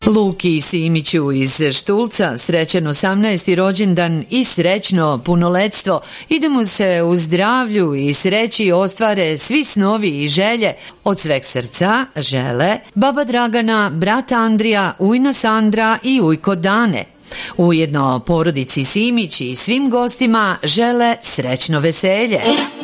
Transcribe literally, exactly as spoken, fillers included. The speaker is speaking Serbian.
Luki Simiću iz Štulca srećan osamnaesti rođendan i srećno punoletstvo. Idemo se u zdravlju i sreći ostvare svi snovi i želje. Od sveg srca žele baba Dragana, brat Andrija, ujna Sandra i ujko Dane. Ujedno porodici Simić i svim gostima žele srećno veselje.